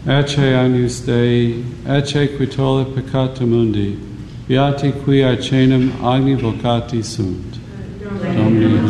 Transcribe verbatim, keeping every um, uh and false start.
Ecce agnus Dei, ecce qui tollit peccata mundi, beati qui aecenum agni vocati sunt. Domini